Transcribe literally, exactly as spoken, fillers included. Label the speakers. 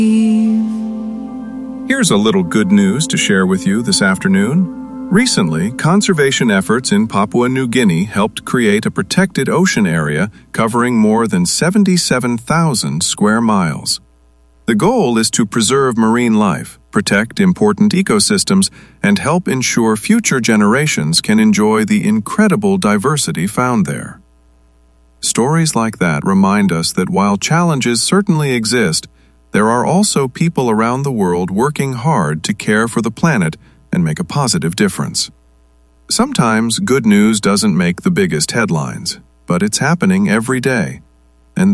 Speaker 1: Here's a little good news to share with you this afternoon. Recently, conservation efforts in Papua New Guinea helped create a protected ocean area covering more than seventy-seven thousand square miles. The goal is to preserve marine life, protect important ecosystems, and help ensure future generations can enjoy the incredible diversity found there. Stories like that remind us that while challenges certainly exist, there are also people around the world working hard to care for the planet and make a positive difference. Sometimes good news doesn't make the biggest headlines, but it's happening every day.